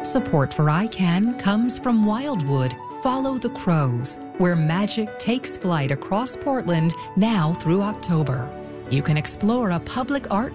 Support for ICANN comes from Wildwood. Follow the Crows, where magic takes flight across Portland now through October. You can explore a public art